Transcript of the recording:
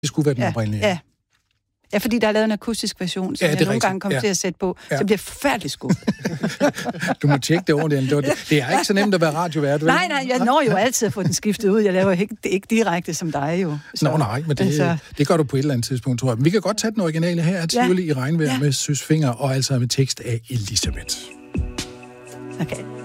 Det skulle være den oprindelige. Ja. Ja, fordi der er lavet en akustisk version, som jeg nogle gange kommer til at sætte på, så bliver forfærdeligt skuffet. Du må tjekke det ordentligt. Det er ikke så nemt at være radiovært, vel? Nej, jeg når jo altid at få den skiftet ud. Jeg laver ikke direkte som dig jo. Så, nej, men det gør du på et eller andet tidspunkt, tror jeg. Vi kan godt tage den originale her, Tivoli i regnvejr med Søs Fenger, og altså med tekst af Elisabeth. Okay.